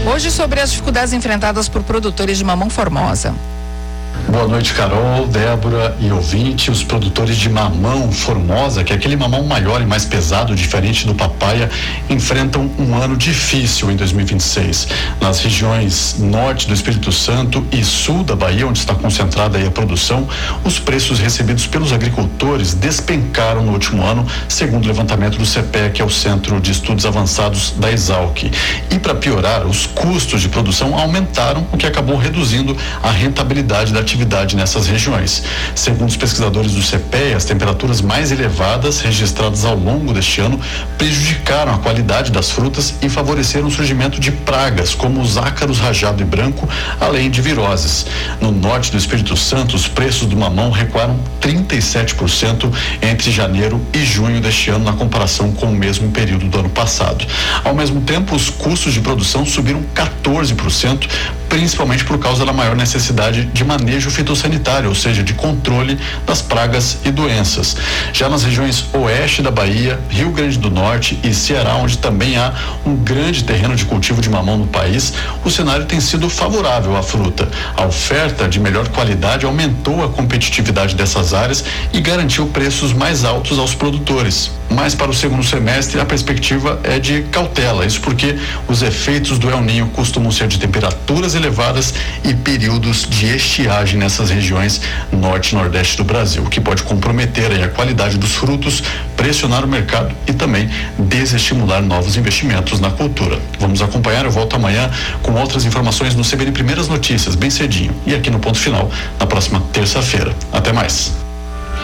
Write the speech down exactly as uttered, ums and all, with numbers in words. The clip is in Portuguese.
Hoje sobre as dificuldades enfrentadas por produtores de mamão Formosa. Boa noite, Carol, Débora e ouvinte. Os produtores de mamão Formosa, que é aquele mamão maior e mais pesado, diferente do papaya, enfrentam um ano difícil em dois mil e vinte e seis. Nas regiões norte do Espírito Santo e sul da Bahia, onde está concentrada aí a produção, os preços recebidos pelos agricultores despencaram no último ano, segundo o levantamento do CEPEA, que é o Centro de Estudos Avançados da Exalc. E para piorar, os custos de produção aumentaram, o que acabou reduzindo a rentabilidade da atividade nessas regiões. Segundo os pesquisadores do CEPEA, as temperaturas mais elevadas registradas ao longo deste ano prejudicaram a qualidade das frutas e favoreceram o surgimento de pragas como os ácaros rajado e branco, além de viroses. No norte do Espírito Santo, os preços do mamão recuaram trinta e sete por cento entre janeiro e junho deste ano, na comparação com o mesmo período do ano passado. Ao mesmo tempo, os custos de produção subiram quatorze por cento, principalmente por causa da maior necessidade de manejo fitossanitário, ou seja, de controle das pragas e doenças. Já nas regiões oeste da Bahia, Rio Grande do Norte e Ceará, onde também há um grande terreno de cultivo de mamão no país, o cenário tem sido favorável à fruta. A oferta de melhor qualidade aumentou a competitividade dessas áreas e garantiu preços mais altos aos produtores. Mas para o segundo semestre, a perspectiva é de cautela, isso porque os efeitos do El Niño costumam ser de temperaturas elevadas e períodos de estiagem nessas regiões norte e nordeste do Brasil, o que pode comprometer aí a qualidade dos frutos, pressionar o mercado e também desestimular novos investimentos na cultura. Vamos acompanhar, eu volto amanhã com outras informações no C B N Primeiras Notícias, bem cedinho, e aqui no Ponto Final, na próxima terça-feira. Até mais.